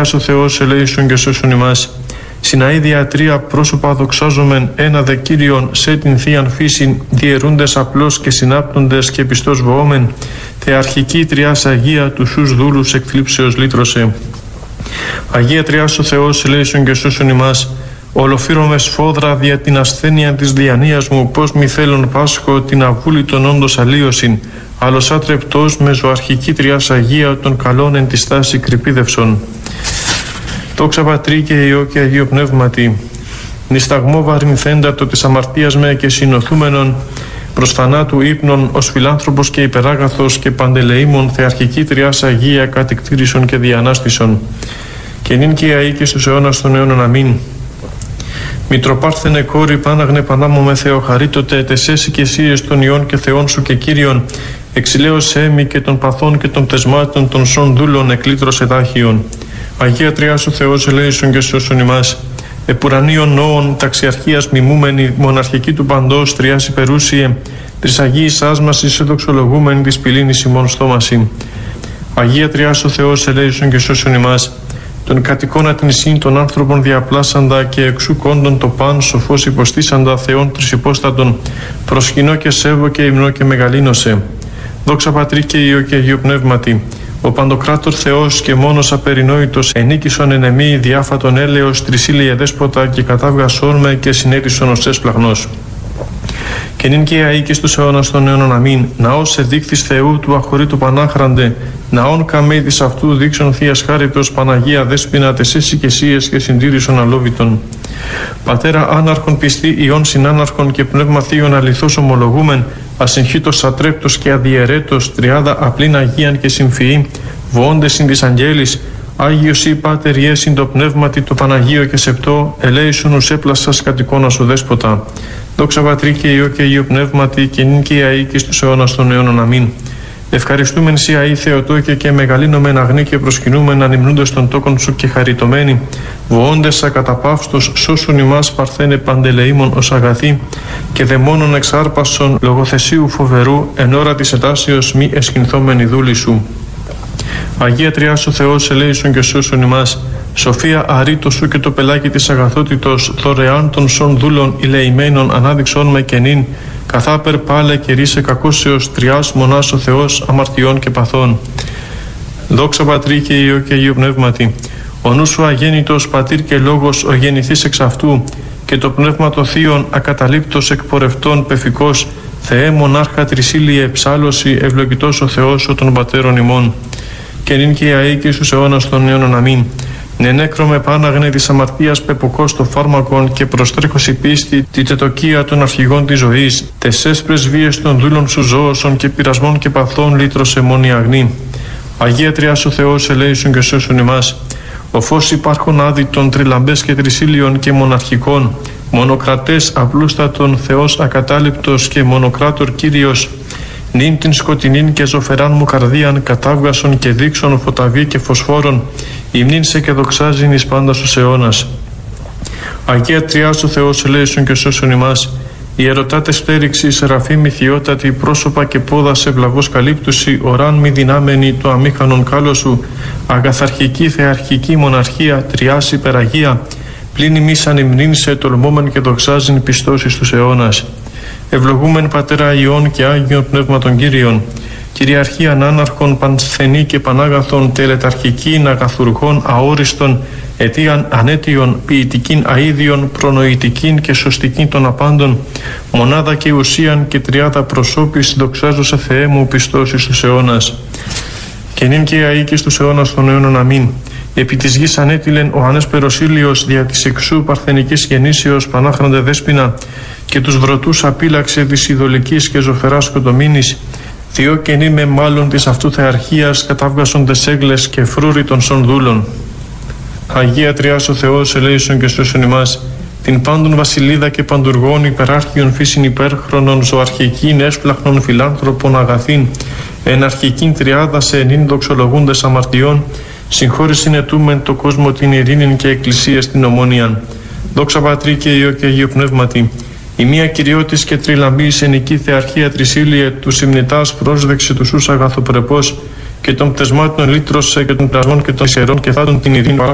ο Θεός ελέησον και σώσον ημάς. Συναίδια τρία πρόσωπα δοξάζομεν ένα δε Κύριον σε την Θείαν φύσιν διαιρούντες απλώς και συνάπτοντες και πιστός βοόμεν. Θεαρχική Τριάς Αγία τους σους δούλους εκθλίψεως λύτρωσε. Αγία Τριάς ο Θεός ελέησον και σώσον ημάς. Ολοφύρωμε σφόδρα δια την ασθένεια της διανοίας μου, πώς μη θέλουν πάσχω την αβούλητον όντως αλλίωσιν, άλλος άτρεπτος με ζωαρχική Τριάς Αγία των καλών εν τη στάση κρυπίδευσον. Δόξα Πατρί και Υιό και Αγίο Πνεύματι, νησταγμό βαρυνθέντα το της αμαρτίας με και συνοθούμενον προς θανάτου ύπνων ως φιλάνθρωπος και υπεράγαθος και παντελεήμων θεαρχική Τριάς Αγία κατηκτήρισον και διανάστησον. Και νυν και αεί και στους αιώνας των αιώνων αμήν. Μητροπάρθενε κόρη πάναγνε πανάμω με Θεοχαρίτωτε τεσές οικεσίες των Υιών και Θεών σου και Κύριον, εξηλαίωσέ μη και των παθών και των πτεσμάτων των σών δούλων εκλήτρωσε δάχιον. Αγία Τριάς ο Θεός ελέησον και σώσον ημάς. Επουρανίων νόων ταξιαρχίας μιμούμενη, μοναρχική του παντός Τριάς υπερούσιε, τρεις Αγίης άσμασης εδοξολογούμενη της πυλήνης ημών στόμαση. Αγία Τριάς ο Θεός ελέησον και σώσον ημάς. Τον κατοικώνα την ισχύν των άνθρωπων διαπλάσαντα και εξού κόντων το παν σοφός υποστήσαντα Θεών τρισυπόστατον, προσκυνώ και σέβω και υμνώ και μεγαλύνωσε. Δόξα Πατρί και Υιό και Αγίο Πνεύματι, ο Παντοκράτορ Θεός και μόνος απερινόητος ενίκησον εν εμή διάφατον έλεος τρισίλιε δέσποτα και κατάβγασόν με και συνέρισον ως έσπλαγνός. Και νυν και αεί και στους αιώνας των αιώνων αμήν, ναός εδείχθης Θεού του αχωρήτου πανάχραντε, ναόν καμέ της αυτού δείξον Θείας χάριτος Παναγία Δέσποινα τεσσές οικεσίες και συντήρησον αλόβητον. Πατέρα άναρχον πιστή Υιών συνάναρχον και πνεύμα Θείον αληθώς ομολογούμεν, ασυγχύτως ατρέπτος και αδιαιρέτος τριάδα απλήν Αγίαν και συμφυή, βοώντες συν της αγγέλης, Άγιος ή Πάτερ Ιέσυν το πνεύματι το Παναγίο και σεπτό, ελέησον ους έπλασας κατ' εικόνα σου δέσποτα. Δόξα Πατρί και Υιό και Αγίο Πνεύματι και νυν και αεί και στους αιώνας των αιώνων αμήν. Ευχαριστούμεν σοι αεί Θεοτόκε και μεγαλύνομεν αγνή και προσκυνούμεν ανυμνούντες των τόκων σου και χαριτωμένοι, βοώντες ακαταπαύστος σώσουν ημάς παρθένε παντελεήμων ως αγαθή και δαιμόνων εξάρπασον λογοθεσίου φοβερού εν ώρα της ετάσεως μη εσχυνθόμενη δούλη σου. Αγία Τριάς ο Θεός ελέησον και σώσον ημάς. Σοφία αρήτω σου και το πελάκι της αγαθότητος, δωρεάν των σών δούλων ηλεημένων ανάδειξον με κενήν, καθάπερ πάλε και ρίσε κακούσεως Τριάς μονάς ο Θεός αμαρτιών και παθών. Δόξα Πατρί και Υιό και Αγίο Πνεύματι, ο νους σου αγέννητος Πατήρ και Λόγος ο γεννηθής εξ αυτού και το Πνεύμα το Θείον ακαταλείπτος εκπορευτών πεφικός, Θεέ μονάρχα τρισίλιε ψάλωση ευλογητός ο Θεός ο των πατέρων ημών. Και νυν και αεί και στους αιώνας των αιώνων αμήν. Νενέκρομε πάναγνε της αμαρτίας πεποκός το φάρμακον και προστρέχωση πίστη τη τετοκία των αρχηγών της ζωής, τεσσές πρεσβείες των δούλων σου ζώωσον και πειρασμών και παθών λύτρωσε μόνη αγνή. Αγία Τριάς ο Θεός ελέησον και σώσον ημάς. Ο φως υπάρχων άδειτων τριλαμπές και τρισίλιων και μοναρχικών, μονοκρατές απλούστατον Θεός ακατάληπτος και μονοκράτορ Κύριος, νυν την σκοτεινήν και ζωφεράν μου καρδίαν κατάβγασον και δείξον φωταβή και φωσφόρων, υμνήν σε και δοξάζειν εις πάντα στους αιώνας. Αγία Τριάς ο Θεός ελέησον και σώσον ημάς. Ιερωτάτε στέριξη, σεραφείμ θειότατη, πρόσωπα και πόδα σε βλαβός καλύπτουση, οράν μη δυνάμενη το αμήχανον κάλο σου, αγαθαρχική θεαρχική μοναρχία, Τριάς υπεραγία, πλην ημείς ανυμνήν σε τολμόμεν και δοξάζειν πιστός εις τους αιώνας. Ευλογούμεν Πατέρα Υιών και Άγιον Πνεύματον Κύριον, κυριαρχίαν άναρχον πανσθενή και πανάγαθον, τελεταρχικήν αγαθουργών αόριστον, αιτίαν ανέτιον, ποιητικήν αΐδιον, προνοητικήν και σωστικήν των απάντων, μονάδα και ουσίαν και τριάδα προσώπης, δοξάζωσα Θεέ μου πιστός εις τους αιώνας. Και νυν και αεί και στους αιώνας των αιώνων αμήν. Επί της γης ανέτειλεν ο ανέσπερος ήλιος δια της εξού παρθενικής γεννήσεως πανάχραντε δέσποινα και τους βρωτούς απείλαξε της ειδωλικής και ζωφεράς σκοτομήνης, διό και νη με μάλλον της αυτού θεαρχίας κατάβγασοντες έγκλες και φρούρι των σων δούλων. Αγία Τριάς ο Θεός ελέησον και σώσον ημάς, την πάντων βασιλίδα και παντουργών υπεράρχιον φύσιν υπέρχρονων ζωαρχικήν έσπλαχνων φιλάνθρωπων αγαθήν, εναρχικήν τριάδα σε ενήν δοξολογούντες αμαρτιών, συγχώρησιν ετούμεν το κόσμο την ειρήνην και εκκλησία στην ομόνιαν. Δόξα Πατρί και Υιό και Αγίο Πνεύματι, η μία κυριώτης και τριλαμπή ενική θεαρχία τρισίλιε του συμνητάς πρόσδεξε του σούς αγαθοπρεπώς και των πτεσμάτων λύτρωσε και των πλασμών και των ισερών και θάτων την ειρήνη παράσχον